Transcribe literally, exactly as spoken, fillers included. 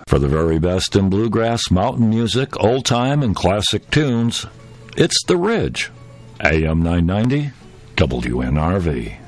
For the very best in bluegrass, mountain music, old-time, and classic tunes, it's The Ridge. A M nine ninety, W N R V.